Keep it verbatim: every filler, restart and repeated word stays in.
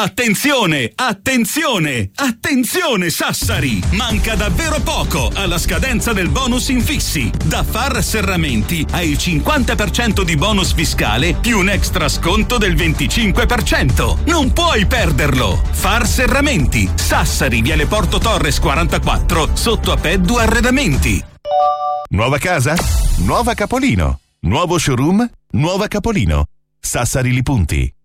Attenzione, attenzione, attenzione Sassari! Manca davvero poco alla scadenza del bonus infissi. Da Far Serramenti hai il cinquanta per cento di bonus fiscale più un extra sconto del venticinque per cento. Non puoi perderlo! Far Serramenti, Sassari, Viale Porto Torres quarantaquattro, sotto a Peddu Arredamenti. Nuova casa? Nuova Capolino. Nuovo showroom? Nuova Capolino. Sassari Li Punti.